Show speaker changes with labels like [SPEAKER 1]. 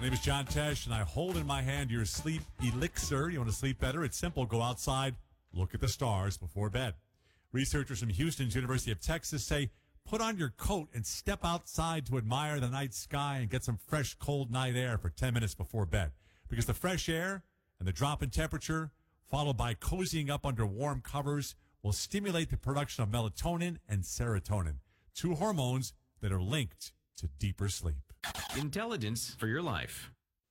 [SPEAKER 1] My name is John Tesh, and I hold in my hand your sleep elixir. You want to sleep better? It's simple. Go outside, look at the stars before bed. Researchers from Houston's University of Texas say put on your coat and step outside to admire the night sky and get some fresh, cold night air for 10 minutes before bed. Because the fresh air and the drop in temperature, followed by cozying up under warm covers, will stimulate the production of melatonin and serotonin, two hormones that are linked to deeper sleep.
[SPEAKER 2] Intelligence for your life.